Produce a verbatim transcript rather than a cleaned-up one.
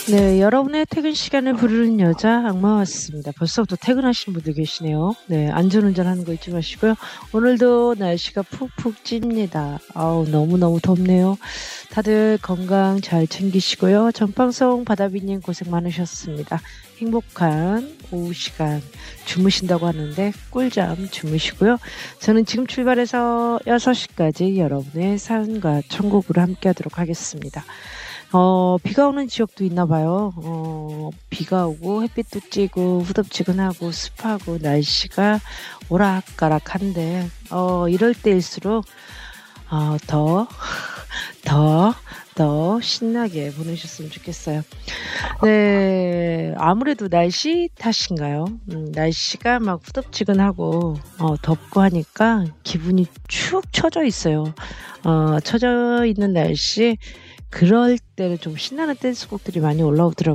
네, 여러분의 퇴근 시간을 부르는 여자 악마 왔습니다. 벌써부터 퇴근하시는 분들 계시네요. 네, 안전운전 하는 거 잊지 마시고요. 오늘도 날씨가 푹푹 찝니다. 아우, 너무너무 덥네요. 다들 건강 잘 챙기시고요. 전방송 바다비님 고생 많으셨습니다. 행복한 오후 시간 주무신다고 하는데 꿀잠 주무시고요. 저는 지금 출발해서 여섯 시까지 여러분의 사연과 천국으로 함께 하도록 하겠습니다. 어, 비가 오는 지역도 있나 봐요. 어, 비가 오고 햇빛도 찌고 후덥지근하고 습하고 날씨가 오락가락한데 어, 이럴 때일수록 어, 더, 더, 더 신나게 보내셨으면 좋겠어요. 네, 아무래도 날씨 탓인가요? 음, 날씨가 막 후덥지근하고 어, 덥고 하니까 기분이 축 처져 있어요. 어, 처져 있는 날씨 그럴 때는 좀 신나는 댄스곡들이 많이 올라오더라고요.